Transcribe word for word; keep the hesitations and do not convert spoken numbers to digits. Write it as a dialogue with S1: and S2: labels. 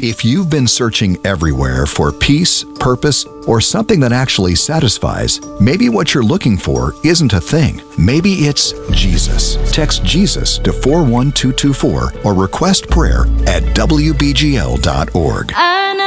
S1: If you've been searching everywhere for peace, purpose, or something that actually satisfies, maybe what you're looking for isn't a thing. Maybe it's Jesus. Text Jesus to four one two two four or request prayer at w b g l dot org.